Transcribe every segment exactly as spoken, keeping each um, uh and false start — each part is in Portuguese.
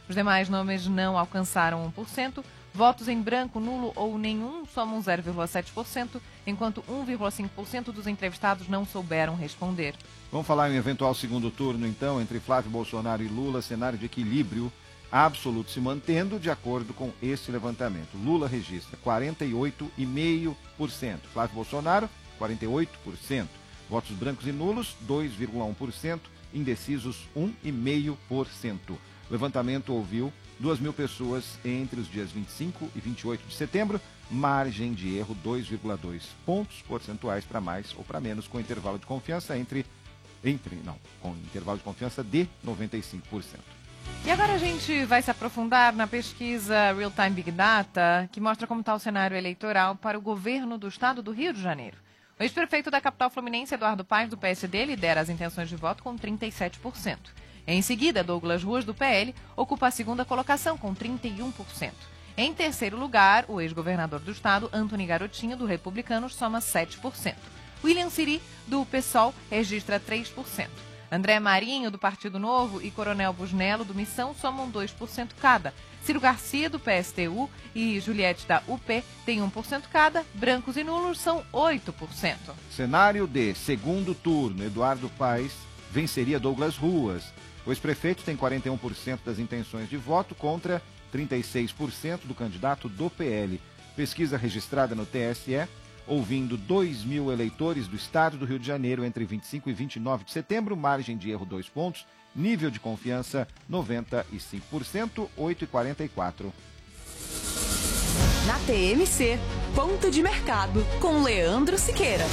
Os demais nomes não alcançaram um por cento. Votos em branco, nulo ou nenhum somam zero vírgula sete por cento, enquanto um vírgula cinco por cento dos entrevistados não souberam responder. Vamos falar em um eventual segundo turno, então, entre Flávio Bolsonaro e Lula, cenário de equilíbrio absoluto se mantendo de acordo com esse levantamento. Lula registra quarenta e oito vírgula cinco por cento, Flávio Bolsonaro, quarenta e oito por cento. Votos brancos e nulos, dois vírgula um por cento, indecisos, um vírgula cinco por cento. O levantamento ouviu duas mil pessoas entre os dias vinte e cinco e vinte e oito de setembro, margem de erro dois vírgula dois pontos percentuais para mais ou para menos, com intervalo de confiança entre, entre, não, com intervalo de confiança de noventa e cinco por cento. E agora a gente vai se aprofundar na pesquisa Real Time Big Data, que mostra como está o cenário eleitoral para o governo do estado do Rio de Janeiro. O ex-prefeito da capital fluminense, Eduardo Paes, do P S D, lidera as intenções de voto com trinta e sete por cento. Em seguida, Douglas Ruas, do P L, ocupa a segunda colocação com trinta e um por cento. Em terceiro lugar, o ex-governador do estado, Antony Garotinho, do Republicanos, soma sete por cento. William Siri, do PSOL, registra três por cento. André Marinho, do Partido Novo, e Coronel Busnello, do Missão, somam dois por cento cada. Ciro Garcia, do P S T U, e Juliette, da U P, têm um por cento cada. Brancos e nulos são oito por cento. Cenário de segundo turno, Eduardo Paes venceria Douglas Ruas. O ex-prefeito tem quarenta e um por cento das intenções de voto contra trinta e seis por cento do candidato do P L. Pesquisa registrada no T S E, ouvindo dois mil eleitores do estado do Rio de Janeiro entre vinte e cinco e vinte e nove de setembro, margem de erro dois pontos, nível de confiança noventa e cinco por cento, oito e quarenta e quatro. Na T M C, ponto de mercado, com Leandro Siqueira.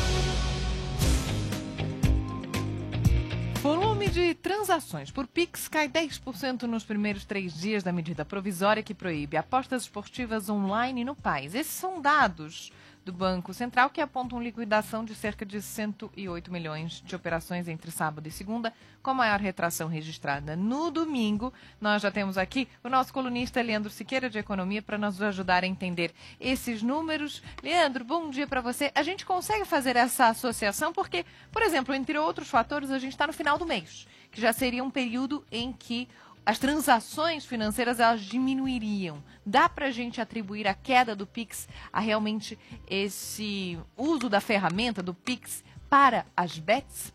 Volume de transações por Pix cai dez por cento nos primeiros três dias da medida provisória que proíbe apostas esportivas online no país. Esses são dados do Banco Central, que apontam liquidação de cerca de cento e oito milhões de operações entre sábado e segunda, com a maior retração registrada no domingo. Nós já temos aqui o nosso colunista Leandro Siqueira, de Economia, para nos ajudar a entender esses números. Leandro, bom dia para você. A gente consegue fazer essa associação porque, por exemplo, entre outros fatores, a gente está no final do mês, que já seria um período em que as transações financeiras elas diminuiriam. Dá para a gente atribuir a queda do Pix a realmente esse uso da ferramenta do Pix para as bets?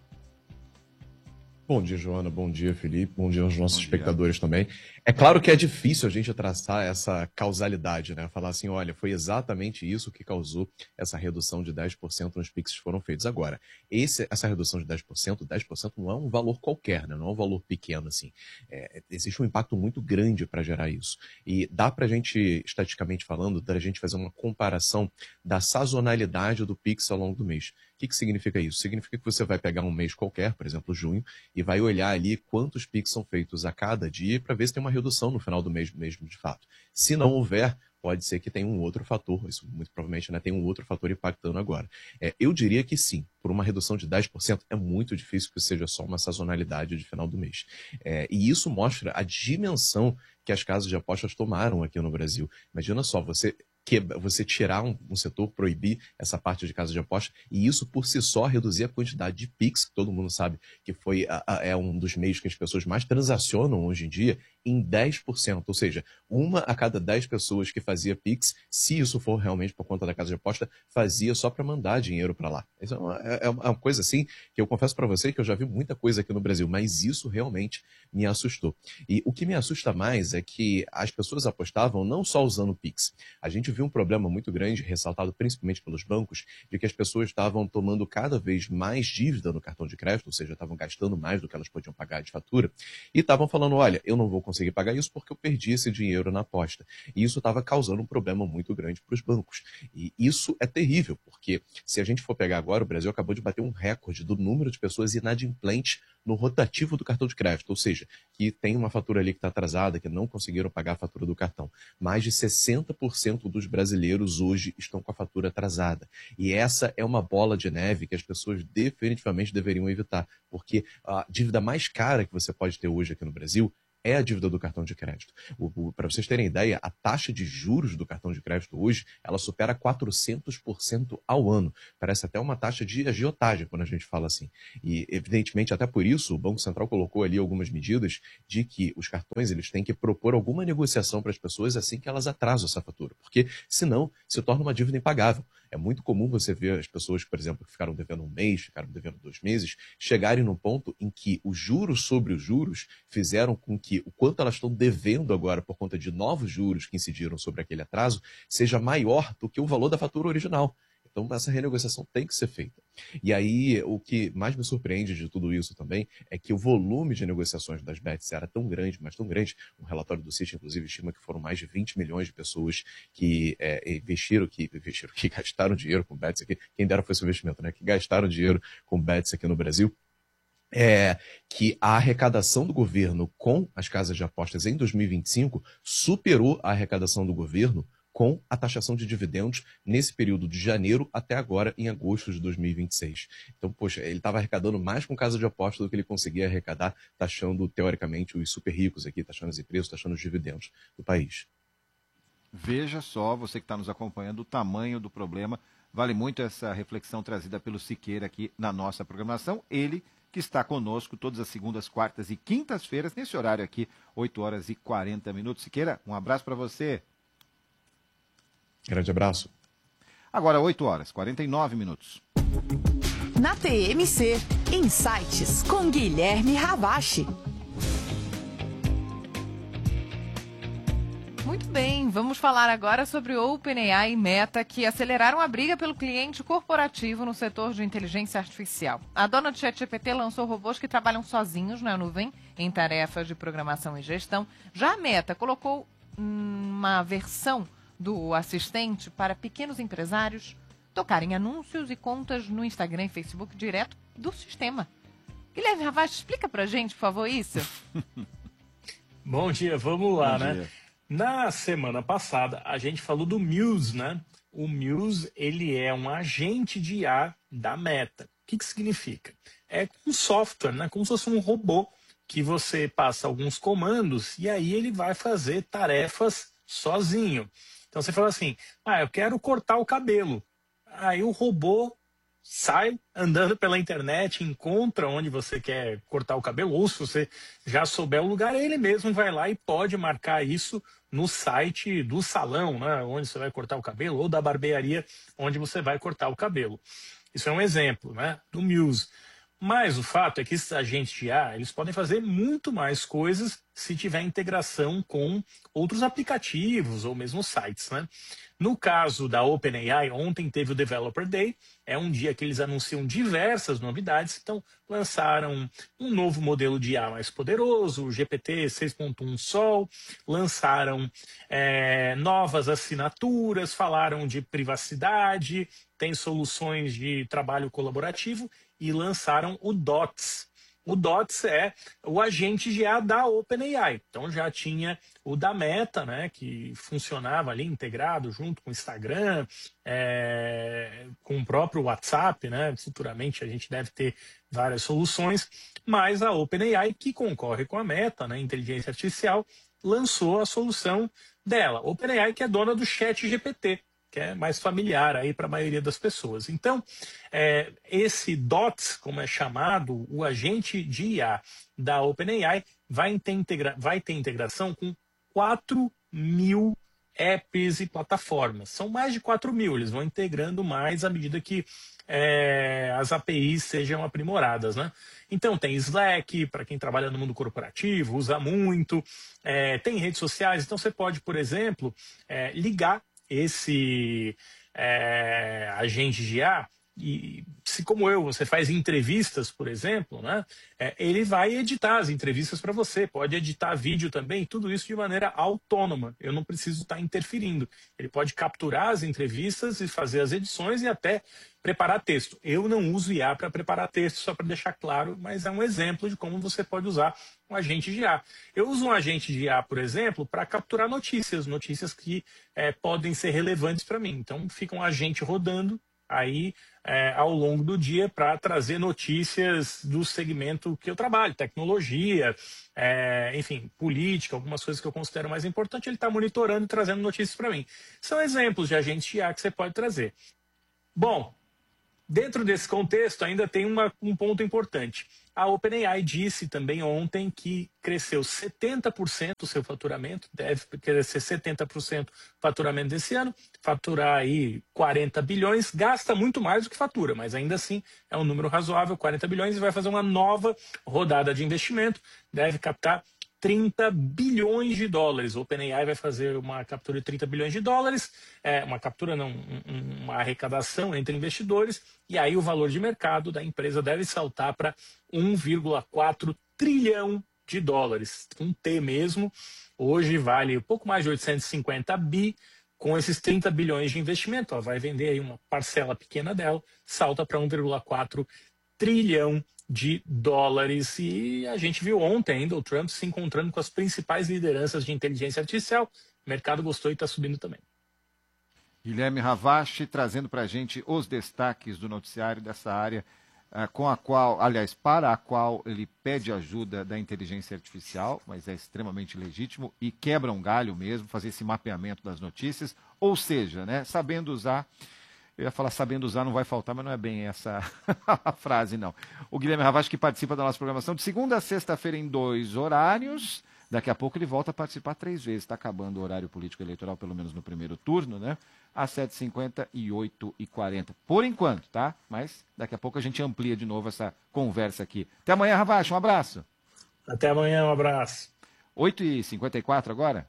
Bom dia, Joana. Bom dia, Felipe. Bom dia aos nossos espectadores também. É claro que é difícil a gente traçar essa causalidade, né? Falar assim, olha, foi exatamente isso que causou essa redução de dez por cento nos Pix que foram feitos. Agora, esse, essa redução de dez por cento, dez por cento não é um valor qualquer, né? Não é um valor pequeno, assim. É, existe um impacto muito grande para gerar isso. E dá para a gente, estatisticamente falando, da gente fazer uma comparação da sazonalidade do Pix ao longo do mês. O que, que significa isso? Significa que você vai pegar um mês qualquer, por exemplo, junho, e vai olhar ali quantos Pix são feitos a cada dia para ver se tem uma redução no final do mês mesmo, de fato. Se não houver, pode ser que tenha um outro fator, isso muito provavelmente, né, tem um outro fator impactando agora. É, eu diria que sim, por uma redução de dez por cento é muito difícil que seja só uma sazonalidade de final do mês. É, e isso mostra a dimensão que as casas de apostas tomaram aqui no Brasil. Imagina só, você... que você tirar um, um setor, proibir essa parte de casa de aposta, e isso por si só reduzir a quantidade de Pix, que todo mundo sabe que foi, a, a, é um dos meios que as pessoas mais transacionam hoje em dia, em dez por cento. Ou seja, uma a cada dez pessoas que fazia Pix, se isso for realmente por conta da casa de aposta, fazia só para mandar dinheiro para lá. Isso é uma, é uma coisa assim que eu confesso para você que eu já vi muita coisa aqui no Brasil, mas isso realmente me assustou. E o que me assusta mais é que as pessoas apostavam não só usando o Pix. A gente viu um problema muito grande, ressaltado principalmente pelos bancos, de que as pessoas estavam tomando cada vez mais dívida no cartão de crédito, ou seja, estavam gastando mais do que elas podiam pagar de fatura, e estavam falando, olha, eu não vou conseguir pagar isso porque eu perdi esse dinheiro na aposta. E isso estava causando um problema muito grande para os bancos. E isso é terrível, porque se a gente for pegar agora, o Brasil acabou de bater um recorde do número de pessoas inadimplentes no rotativo do cartão de crédito, ou seja, que tem uma fatura ali que está atrasada, que não conseguiram pagar a fatura do cartão. Mais de sessenta por cento dos brasileiros hoje estão com a fatura atrasada. E essa é uma bola de neve que as pessoas definitivamente deveriam evitar, porque a dívida mais cara que você pode ter hoje aqui no Brasil é a dívida do cartão de crédito. Para vocês terem ideia, a taxa de juros do cartão de crédito hoje, ela supera quatrocentos por cento ao ano. Parece até uma taxa de agiotagem quando a gente fala assim. E, evidentemente, até por isso, o Banco Central colocou ali algumas medidas de que os cartões eles têm que propor alguma negociação para as pessoas assim que elas atrasam essa fatura, porque senão se torna uma dívida impagável. É muito comum você ver as pessoas, por exemplo, que ficaram devendo um mês, ficaram devendo dois meses, chegarem num ponto em que os juros sobre os juros fizeram com que o quanto elas estão devendo agora por conta de novos juros que incidiram sobre aquele atraso seja maior do que o valor da fatura original. Então, essa renegociação tem que ser feita. E aí, o que mais me surpreende de tudo isso também é que o volume de negociações das bets era tão grande, mas tão grande, um relatório do Citi, inclusive, estima que foram mais de vinte milhões de pessoas que é, investiram, que investiram, que gastaram dinheiro com bets aqui. Quem dera foi esse investimento, né? Que gastaram dinheiro com bets aqui no Brasil. É, que a arrecadação do governo com as casas de apostas em dois mil e vinte e cinco superou a arrecadação do governo com a taxação de dividendos nesse período de janeiro até agora, em agosto de dois mil e vinte e seis. Então, poxa, ele estava arrecadando mais com casa de aposta do que ele conseguia arrecadar, taxando, teoricamente, os super ricos aqui, taxando as empresas, taxando os dividendos do país. Veja só, você que está nos acompanhando, o tamanho do problema. Vale muito essa reflexão trazida pelo Siqueira aqui na nossa programação. Ele que está conosco todas as segundas, quartas e quintas-feiras, nesse horário aqui, oito horas e quarenta minutos. Siqueira, um abraço para você. Grande abraço. Agora, oito horas, quarenta e nove minutos. Na T M C, Insights com Guilherme Ravache. Muito bem, vamos falar agora sobre OpenAI e Meta, que aceleraram a briga pelo cliente corporativo no setor de inteligência artificial. A dona do ChatGPT lançou robôs que trabalham sozinhos na nuvem, em tarefas de programação e gestão. Já a Meta colocou uma versão do assistente para pequenos empresários tocarem anúncios e contas no Instagram e Facebook direto do sistema. Guilherme Ravache, explica pra gente, por favor, isso. Bom dia, vamos lá, Bom né? dia. Na semana passada, a gente falou do Muse, né? O Muse, ele é um agente de I A da Meta. O que que significa? É um software, né? Como se fosse um robô que você passa alguns comandos e aí ele vai fazer tarefas sozinho. Então você fala assim, ah, eu quero cortar o cabelo. Aí o robô sai andando pela internet, encontra onde você quer cortar o cabelo, ou se você já souber o lugar, ele mesmo vai lá e pode marcar isso no site do salão, né, onde você vai cortar o cabelo, ou da barbearia onde você vai cortar o cabelo. Isso é um exemplo, né, do Muse. Mas o fato é que esses agentes de I A, eles podem fazer muito mais coisas se tiver integração com outros aplicativos ou mesmo sites, né? No caso da OpenAI, ontem teve o Developer Day, é um dia que eles anunciam diversas novidades, então lançaram um novo modelo de I A mais poderoso, o G P T seis ponto um Sol, lançaram é, novas assinaturas, falaram de privacidade, tem soluções de trabalho colaborativo e lançaram o Dots. O Dots é o agente de I A da OpenAI. Então já tinha o da Meta, né, que funcionava ali integrado junto com o Instagram, é, com o próprio WhatsApp, né? Futuramente a gente deve ter várias soluções, mas a OpenAI, que concorre com a Meta, né, inteligência artificial, lançou a solução dela. OpenAI, que é dona do ChatGPT, que é mais familiar aí para a maioria das pessoas. Então, é, esse Dots, como é chamado, o agente de I A da OpenAI, vai ter, integra vai ter integração com quatro mil apps e plataformas. São mais de quatro mil, eles vão integrando mais à medida que é, as A P Is sejam aprimoradas, né? Então tem Slack, para quem trabalha no mundo corporativo, usa muito, é, tem redes sociais, então você pode, por exemplo, é, ligar esse é, agente de I A, e se como eu, você faz entrevistas, por exemplo, né, é, ele vai editar as entrevistas para você, pode editar vídeo também, tudo isso de maneira autônoma, eu não preciso estar interferindo. Ele pode capturar as entrevistas e fazer as edições e até preparar texto. Eu não uso I A para preparar texto, só para deixar claro, mas é um exemplo de como você pode usar um agente de I A. Eu uso um agente de I A, por exemplo, para capturar notícias, notícias que é, podem ser relevantes para mim. Então fica um agente rodando aí é, ao longo do dia para trazer notícias do segmento que eu trabalho, tecnologia, é, enfim, política, algumas coisas que eu considero mais importantes, ele está monitorando e trazendo notícias para mim. São exemplos de agente I A que você pode trazer. Bom, dentro desse contexto, ainda tem uma, um ponto importante. A OpenAI disse também ontem que cresceu setenta por cento o seu faturamento, deve crescer setenta por cento o faturamento desse ano, faturar aí quarenta bilhões, gasta muito mais do que fatura, mas ainda assim é um número razoável, quarenta bilhões, e vai fazer uma nova rodada de investimento, deve captar trinta bilhões de dólares. O OpenAI vai fazer uma captura de trinta bilhões de dólares, é, uma captura não, um, uma arrecadação entre investidores, e aí o valor de mercado da empresa deve saltar para um vírgula quatro trilhão de dólares, um T mesmo. Hoje vale um pouco mais de oitocentos e cinquenta bi, com esses trinta bilhões de investimento, ó, vai vender aí uma parcela pequena dela, salta para um vírgula quatro trilhão de dólares. E a gente viu ontem ainda o Trump se encontrando com as principais lideranças de inteligência artificial. O mercado gostou e está subindo também. Guilherme Ravache trazendo para a gente os destaques do noticiário dessa área, uh, com a qual, aliás, para a qual ele pede ajuda da inteligência artificial, mas é extremamente legítimo e quebra um galho mesmo, fazer esse mapeamento das notícias, ou seja, né, sabendo usar. Eu ia falar sabendo usar, não vai faltar, mas não é bem essa a frase, não. O Guilherme Ravache, que participa da nossa programação de segunda a sexta-feira em dois horários. Daqui a pouco ele volta a participar três vezes. Está acabando o horário político eleitoral, pelo menos no primeiro turno, né? Às sete e cinquenta e oito e quarenta. Por enquanto, tá? Mas daqui a pouco a gente amplia de novo essa conversa aqui. Até amanhã, Ravache. Um abraço. Até amanhã, um abraço. oito e cinquenta e quatro agora.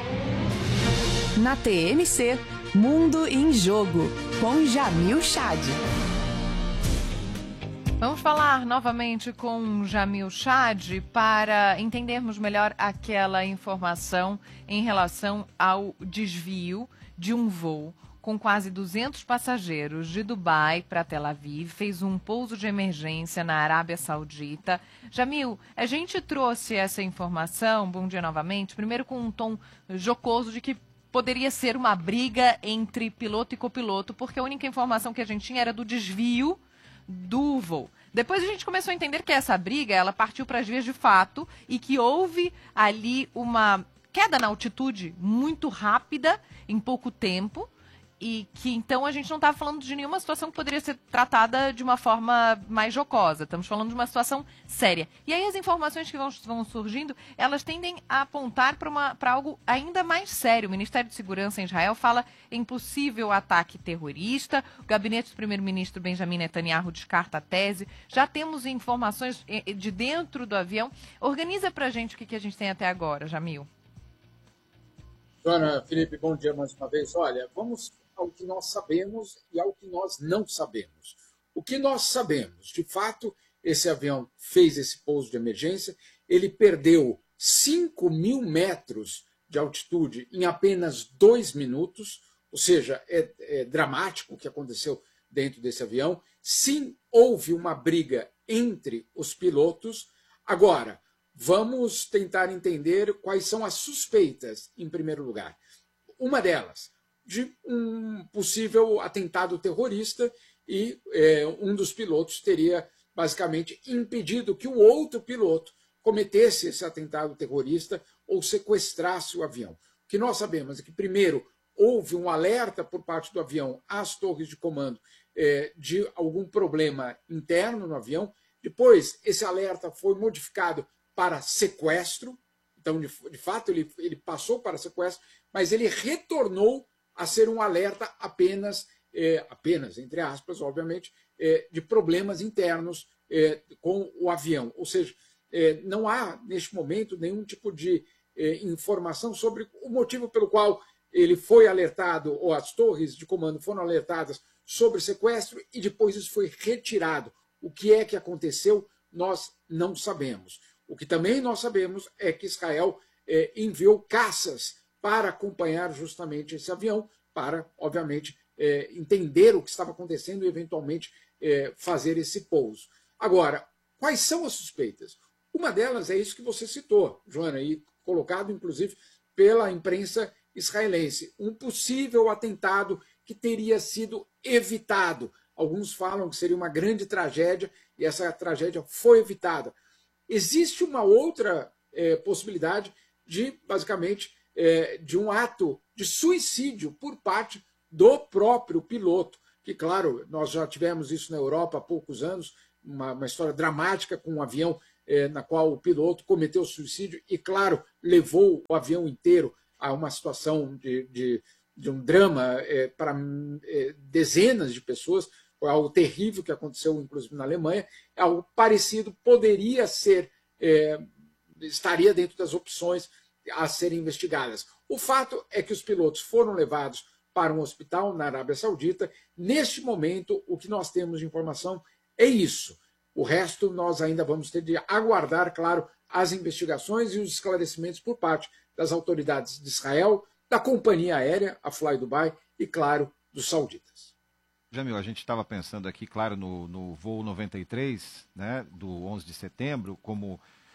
Na T M C, Mundo em Jogo, com Jamil Chad. Vamos falar novamente com Jamil Chad para entendermos melhor aquela informação em relação ao desvio de um voo com quase duzentos passageiros de Dubai para Tel Aviv, fez um pouso de emergência na Arábia Saudita. Jamil, a gente trouxe essa informação, bom dia novamente, primeiro com um tom jocoso de que poderia ser uma briga entre piloto e copiloto, porque a única informação que a gente tinha era do desvio do voo. Depois a gente começou a entender que essa briga, ela partiu para as vias de fato e que houve ali uma queda na altitude muito rápida, em pouco tempo, e que então a gente não estava falando de nenhuma situação que poderia ser tratada de uma forma mais jocosa. Estamos falando de uma situação séria. E aí as informações que vão, vão surgindo, elas tendem a apontar para algo ainda mais sério. O Ministério de Segurança em Israel fala em possível ataque terrorista. O gabinete do primeiro-ministro Benjamin Netanyahu descarta a tese. Já temos informações de dentro do avião. Organiza para a gente o que, que a gente tem até agora, Jamil. Joana, Felipe, bom dia mais uma vez. Olha, vamos ao que nós sabemos e ao que nós não sabemos. O que nós sabemos, de fato, esse avião fez esse pouso de emergência, ele perdeu cinco mil metros de altitude em apenas dois minutos, ou seja, é, é dramático o que aconteceu dentro desse avião. Sim, houve uma briga entre os pilotos. Agora, vamos tentar entender quais são as suspeitas, em primeiro lugar. Uma delas, de um possível atentado terrorista, e é, um dos pilotos teria basicamente impedido que o outro piloto cometesse esse atentado terrorista ou sequestrasse o avião. O que nós sabemos é que, primeiro, houve um alerta por parte do avião às torres de comando é, de algum problema interno no avião. Depois, esse alerta foi modificado para sequestro. Então, de, de fato, ele, ele passou para sequestro, mas ele retornou a ser um alerta apenas, é, apenas entre aspas, obviamente, é, de problemas internos é, com o avião. Ou seja, é, não há, neste momento, nenhum tipo de é, informação sobre o motivo pelo qual ele foi alertado, ou as torres de comando foram alertadas sobre sequestro, e depois isso foi retirado. O que é que aconteceu, nós não sabemos. O que também nós sabemos é que Israel é, enviou caças para acompanhar justamente esse avião, para, obviamente, é, entender o que estava acontecendo e, eventualmente, é, fazer esse pouso. Agora, quais são as suspeitas? Uma delas é isso que você citou, Joana, e colocado, inclusive, pela imprensa israelense. Um possível atentado que teria sido evitado. Alguns falam que seria uma grande tragédia e essa tragédia foi evitada. Existe uma outra é, possibilidade de, basicamente, é, de um ato de suicídio por parte do próprio piloto, que, claro, nós já tivemos isso na Europa há poucos anos, uma, uma história dramática com um avião é, na qual o piloto cometeu suicídio e, claro, levou o avião inteiro a uma situação de, de, de um drama é, para é, dezenas de pessoas. Foi algo terrível que aconteceu, inclusive, na Alemanha. Algo parecido poderia ser, é, estaria dentro das opções a serem investigadas. O fato é que os pilotos foram levados para um hospital na Arábia Saudita. Neste momento, o que nós temos de informação é isso. O resto nós ainda vamos ter de aguardar, claro, as investigações e os esclarecimentos por parte das autoridades de Israel, da companhia aérea, a Fly Dubai, e, claro, dos sauditas. Jamil, a gente estava pensando aqui, claro, no, no voo noventa e três, né, do onze de setembro, como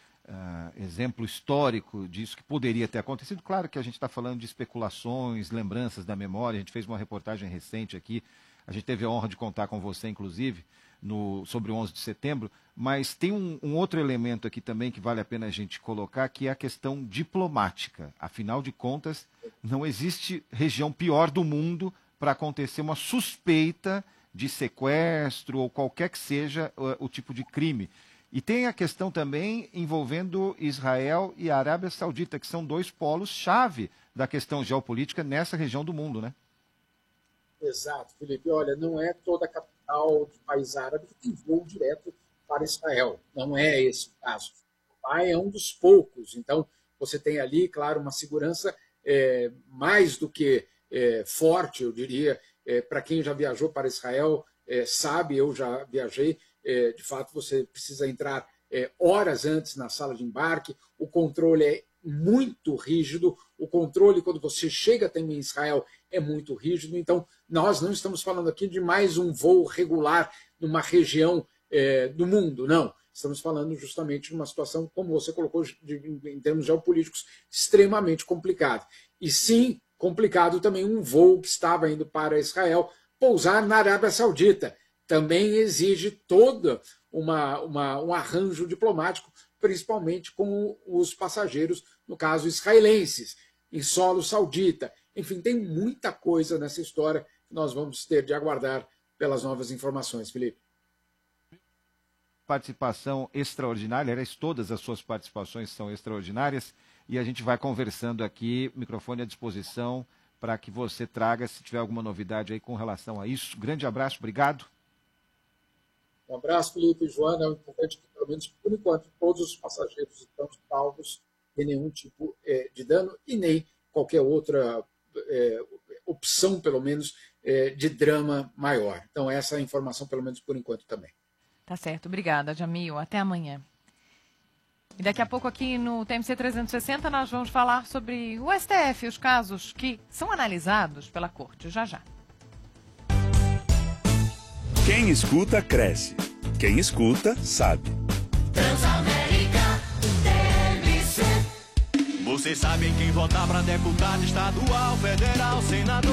uh, exemplo histórico disso que poderia ter acontecido. Claro que a gente está falando de especulações, lembranças da memória. A gente fez uma reportagem recente aqui, a gente teve a honra de contar com você, inclusive, no, sobre o onze de setembro, mas tem um, um outro elemento aqui também que vale a pena a gente colocar, que é a questão diplomática. Afinal de contas, não existe região pior do mundo para acontecer uma suspeita de sequestro ou qualquer que seja o, o tipo de crime. E tem a questão também envolvendo Israel e a Arábia Saudita, que são dois polos-chave da questão geopolítica nessa região do mundo, né? Exato, Felipe. Olha, não é toda a capital de país árabe que tem voo direto para Israel. Não é esse o caso. Dubai é um dos poucos. Então, você tem ali, claro, uma segurança é, mais do que é, forte, eu diria. É, para quem já viajou para Israel, é, sabe, eu já viajei. É, de fato, você precisa entrar é, horas antes na sala de embarque. O controle é muito rígido. O controle, quando você chega também em Israel, é muito rígido. Então, nós não estamos falando aqui de mais um voo regular numa região é, do mundo, não. Estamos falando justamente de uma situação, como você colocou, de, de, em termos geopolíticos, extremamente complicada. E sim, complicado também um voo que estava indo para Israel pousar na Arábia Saudita. Também exige todo uma, uma, um arranjo diplomático, principalmente com os passageiros, no caso israelenses, em solo saudita. Enfim, tem muita coisa nessa história que nós vamos ter de aguardar pelas novas informações, Felipe. Participação extraordinária, aliás, todas as suas participações são extraordinárias e a gente vai conversando aqui, microfone à disposição, para que você traga, se tiver alguma novidade aí com relação a isso. Grande abraço, obrigado. Um abraço, Felipe e Joana. É importante que, pelo menos por enquanto, todos os passageiros estão salvos, sem nenhum tipo é, de dano e nem qualquer outra é, opção, pelo menos, é, de drama maior. Então, essa é a informação, pelo menos por enquanto, também. Tá certo. Obrigada, Jamil. Até amanhã. E daqui a pouco aqui no T M C trezentos e sessenta nós vamos falar sobre o S T F, os casos que são analisados pela Corte. Já, já. Quem escuta, cresce. Quem escuta, sabe. Transamérica T M C. Vocês sabem quem votar pra deputado estadual, federal, senador.